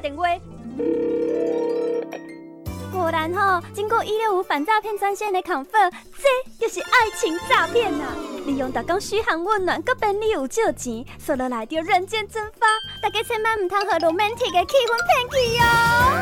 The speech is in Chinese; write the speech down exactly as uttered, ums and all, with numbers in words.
电话。果然吼，经过一六五反诈骗专线的恐吓，这就是爱情诈骗啊！利用大家嘘寒问暖，搁便利有借钱，说落来就人间蒸发。大家千万唔通和 romantic 的气氛骗去哦。